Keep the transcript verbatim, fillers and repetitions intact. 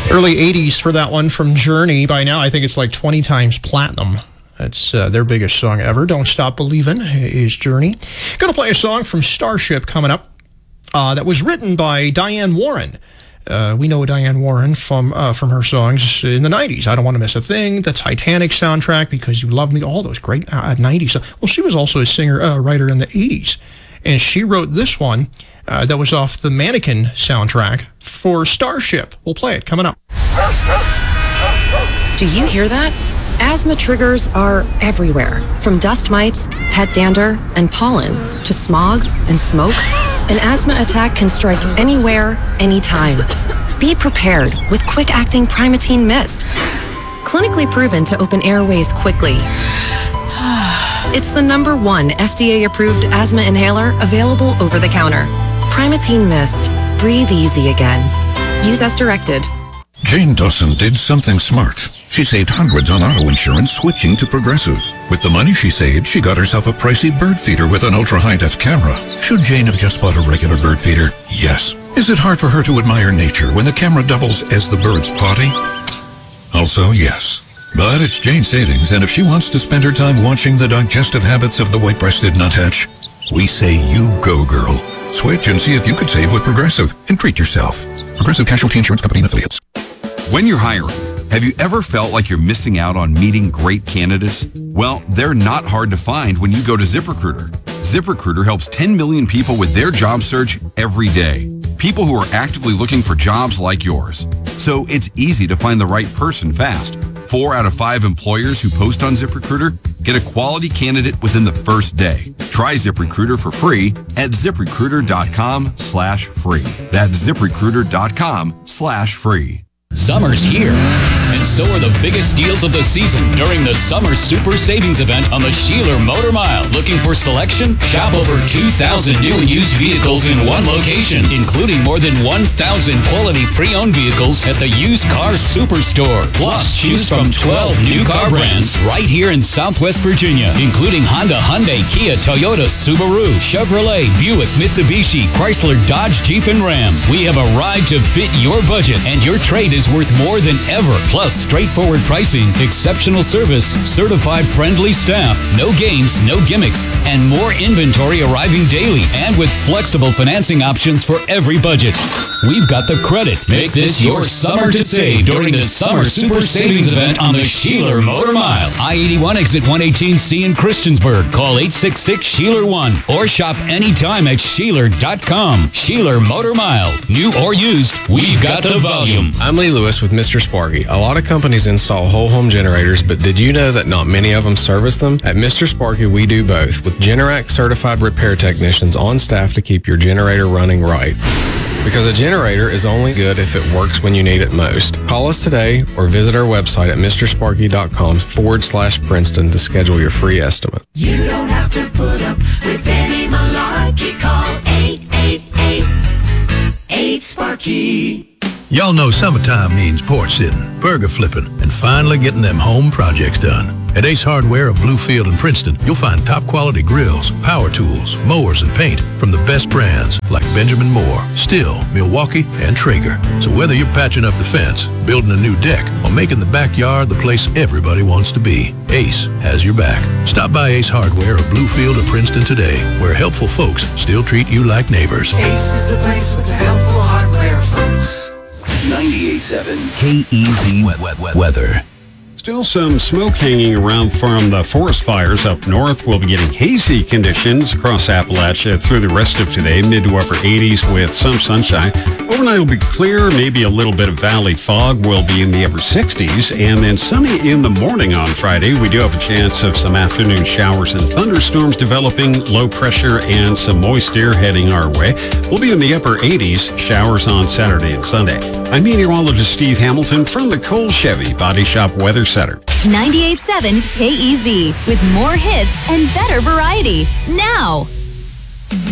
Early eighties for that one from Journey. By now, I think it's like twenty times platinum. That's uh, their biggest song ever. Don't Stop Believin' is Journey. Going to play a song from Starship coming up uh, that was written by Diane Warren. Uh, we know Diane Warren from uh, from her songs in the nineties. I Don't Want to Miss a Thing, the Titanic soundtrack, Because You Love Me, all those great uh, nineties. Well, she was also a singer, uh, writer in the eighties. And she wrote this one uh, that was off the Mannequin soundtrack for Starship. We'll play it coming up. Do you hear that? Asthma triggers are everywhere, from dust mites, pet dander, and pollen, to smog and smoke. An asthma attack can strike anywhere, anytime. Be prepared with quick-acting Primatene Mist. Clinically proven to open airways quickly. It's the number one F D A-approved asthma inhaler available over the counter. Primatene Mist. Breathe easy again. Use as directed. Jane Dawson did something smart. She saved hundreds on auto insurance switching to Progressive. With the money she saved, she got herself a pricey bird feeder with an ultra-high-def camera. Should Jane have just bought a regular bird feeder? Yes. Is it hard for her to admire nature when the camera doubles as the bird's potty? Also, yes. But it's Jane's savings, and if she wants to spend her time watching the digestive habits of the white-breasted nuthatch, we say you go, girl. Switch and see if you could save with Progressive and treat yourself. Progressive Casualty Insurance Company and Affiliates. When you're hiring, have you ever felt like you're missing out on meeting great candidates? Well, they're not hard to find when you go to ZipRecruiter. ZipRecruiter helps ten million people with their job search every day. People who are actively looking for jobs like yours. So it's easy to find the right person fast. Four out of five employers who post on ZipRecruiter get a quality candidate within the first day. Try ZipRecruiter for free at ZipRecruiter.com slash free. That's ZipRecruiter.com slash free. Summer's here, and so are the biggest deals of the season during the Summer Super Savings Event on the Sheeler Motor Mile. Looking for selection? Shop over two thousand new and used vehicles in one location, including more than one thousand quality pre-owned vehicles at the Used Car Superstore. Plus, choose from twelve new car brands right here in Southwest Virginia, including Honda, Hyundai, Kia, Toyota, Subaru, Chevrolet, Buick, Mitsubishi, Chrysler, Dodge, Jeep, and Ram. We have a ride to fit your budget, and your trade is worth more than ever. Plus, straightforward pricing, exceptional service, certified friendly staff, no games, no gimmicks, and more inventory arriving daily, and with flexible financing options for every budget. We've got the credit. Make this your summer to save during the Summer Super Savings Event on the Sheeler Motor Mile. I eighty-one exit one eighteen C in Christiansburg. Call eight six six, Sheeler one or shop anytime at Sheeler dot com. Sheeler Motor Mile. New or used, we've got the volume. I'm Lee Lewis with Mister Sparky. A lot of companies install whole home generators, but did you know that not many of them service them? At Mister Sparky, we do both, with Generac certified repair technicians on staff to keep your generator running right. Because a generator is only good if it works when you need it most. Call us today or visit our website at MrSparky.com forward slash Princeton to schedule your free estimate. You don't have to put up with any malarkey. Call eight eight eight, eight Sparky. Y'all know summertime means porch sitting, burger flipping, and finally getting them home projects done. At Ace Hardware of Bluefield and Princeton, you'll find top-quality grills, power tools, mowers, and paint from the best brands like Benjamin Moore, Stihl, Milwaukee, and Traeger. So whether you're patching up the fence, building a new deck, or making the backyard the place everybody wants to be, Ace has your back. Stop by Ace Hardware of Bluefield or Princeton today, where helpful folks still treat you like neighbors. Ace is the place with the helpful hardware, folks. ninety-eight point seven K E Z Weather. Still some smoke hanging around from the forest fires up north. We'll be getting hazy conditions across Appalachia through the rest of today, mid to upper eighties with some sunshine. Overnight will be clear, maybe a little bit of valley fog. Will be in the upper sixties, and then sunny in the morning on Friday. We do have a chance of some afternoon showers and thunderstorms developing, low pressure and some moist air heading our way. We'll be in the upper eighties, showers on Saturday and Sunday. I'm meteorologist Steve Hamilton from the Cole Chevy Body Shop Weather Center. ninety-eight point seven K E Z with more hits and better variety now.